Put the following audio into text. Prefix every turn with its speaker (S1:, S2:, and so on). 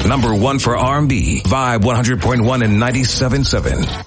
S1: Number one for R&B, Vibe 100.1 and 97.7.